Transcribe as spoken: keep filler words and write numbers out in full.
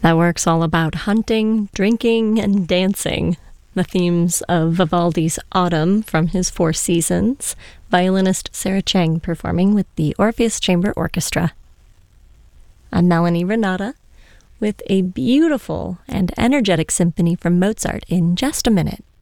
That work's all about hunting, drinking, and dancing. The themes of Vivaldi's Autumn from his Four Seasons, violinist Sarah Chang performing with the Orpheus Chamber Orchestra. I'm Melanie Renata with a beautiful and energetic symphony from Mozart in just a minute.